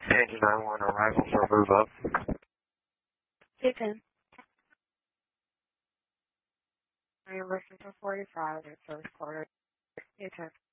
Engine 91 arrival for move up. 210. I am listening to 45 at first quarter. 210.